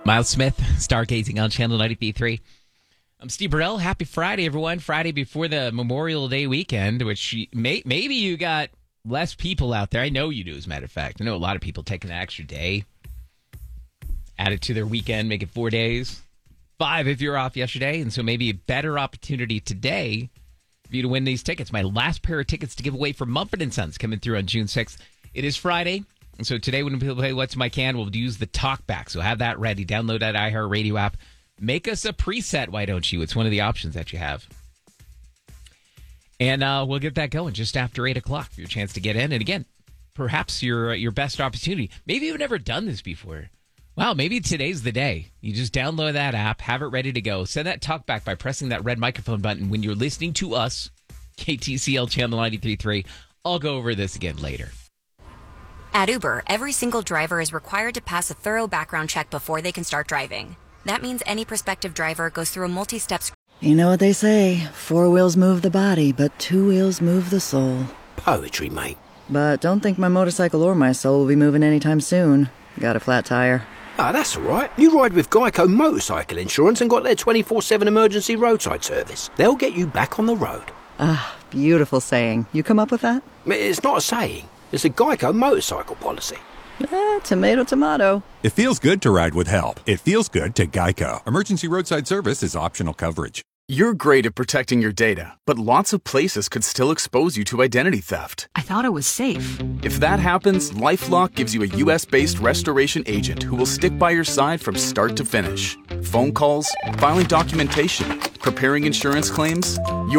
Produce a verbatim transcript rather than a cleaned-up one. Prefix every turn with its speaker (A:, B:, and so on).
A: Miles Smith, stargazing on Channel ninety-three point three. I'm Steve Burrell. Happy Friday, everyone. Friday before the Memorial Day weekend, which you, may, maybe you got less people out there. I know you do, as a matter of fact. I know a lot of people taking an extra day, add it to their weekend, make it four days. Five if you're off yesterday, and so maybe a better opportunity today for you to win these tickets. My last pair of tickets to give away for Mumford and Sons coming through on June sixth. It is Friday. And so today when we play What's My Can, we'll use the talkback. So have that ready. Download that iHeartRadio app. Make us a preset, why don't you? It's one of the options that you have. And uh, we'll get that going just after eight o'clock for your chance to get in. And again, perhaps your your best opportunity. Maybe you've never done this before. Wow, maybe today's the day. You just download that app, have it ready to go. Send that talkback by pressing that red microphone button when you're listening to us, K T C L Channel ninety-three point three. I'll go over this again later.
B: At Uber, every single driver is required to pass a thorough background check before they can start driving. That means any prospective driver goes through a multi-step... Sc-
C: you know what they say, four wheels move the body, but two wheels move the soul.
D: Poetry, mate.
C: But don't think my motorcycle or my soul will be moving anytime soon. Got a flat tire.
D: Ah, that's all right. You ride with Geico Motorcycle Insurance and got their twenty-four seven emergency roadside service. They'll get you back on the road.
C: Ah, beautiful saying. You come up with that?
D: It's not a saying. It's a Geico motorcycle policy.
C: Eh, tomato, tomato.
E: It feels good to ride with help. It feels good to Geico. Emergency roadside service is optional coverage.
F: You're great at protecting your data, but lots of places could still expose you to identity theft.
G: I thought it was safe.
F: If that happens, LifeLock gives you a U S-based restoration agent who will stick by your side from start to finish. Phone calls, filing documentation, preparing insurance claims.